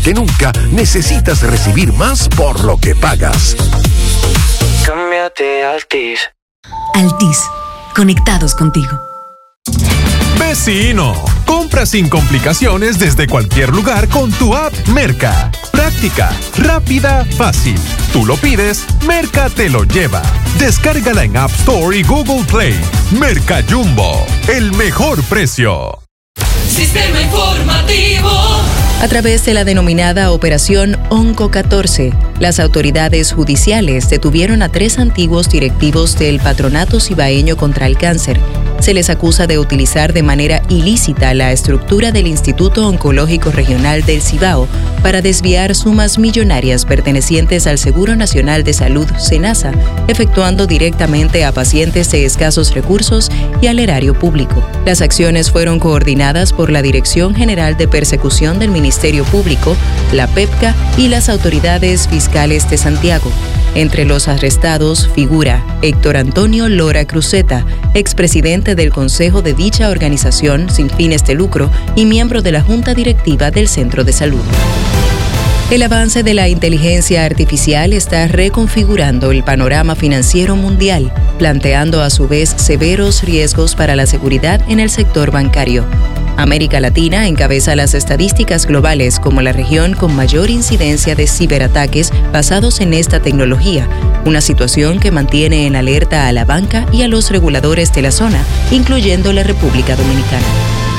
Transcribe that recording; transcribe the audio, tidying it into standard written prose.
que nunca necesitas recibir más por lo que pagas. Cámbiate a Altis. Altis, conectados contigo. Vecino, compra sin complicaciones desde cualquier lugar con tu app Merca. Práctica, rápida, fácil. Tú lo pides, Merca te lo lleva. Descárgala en App Store y Google Play. Merca Jumbo, el mejor precio. Sistema informativo. A través de la denominada Operación Onco 14, las autoridades judiciales detuvieron a 3 antiguos directivos del Patronato Cibaeño contra el Cáncer. Se les acusa de utilizar de manera ilícita la estructura del Instituto Oncológico Regional del Cibao para desviar sumas millonarias pertenecientes al Seguro Nacional de Salud, SENASA, efectuando directamente a pacientes de escasos recursos y al erario público. Las acciones fueron coordinadas por la Dirección General de Persecución del Ministerio Público, la PEPCA y las autoridades fiscales de Santiago. Entre los arrestados figura Héctor Antonio Lora Cruzeta, expresidente del Consejo de dicha organización sin fines de lucro y miembro de la Junta Directiva del Centro de Salud. El avance de la inteligencia artificial está reconfigurando el panorama financiero mundial, planteando a su vez severos riesgos para la seguridad en el sector bancario. América Latina encabeza las estadísticas globales como la región con mayor incidencia de ciberataques basados en esta tecnología, una situación que mantiene en alerta a la banca y a los reguladores de la zona, incluyendo la República Dominicana.